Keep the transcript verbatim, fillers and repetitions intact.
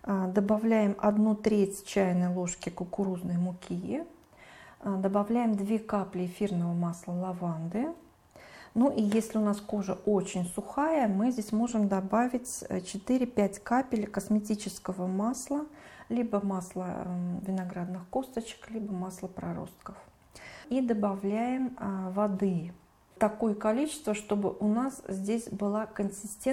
Добавляем одну треть чайной ложки кукурузной муки. Добавляем две капли эфирного масла лаванды. Ну и если у нас кожа очень сухая, мы здесь можем добавить четыре-пять капель косметического масла, либо масла виноградных косточек, либо масла проростков. И добавляем воды. Такое количество, чтобы у нас здесь была консистенция